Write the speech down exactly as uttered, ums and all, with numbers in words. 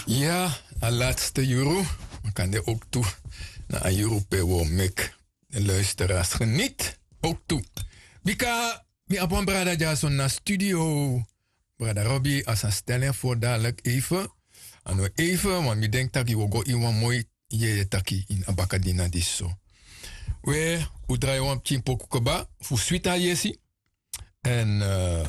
Ja, een laatste euro. We kan er ook toe naar een euro per womek. De luisteraars geniet ook toe. Bika, mi apon brada Jason naar studio. Brada Robbie, als een stelling voor dadelijk even. En we even, want ik denk dat we go iemand mooi je taki in abakadina disso. We, we draaien op Chimpo Kukuba, voor Swita Yesi. En... Uh,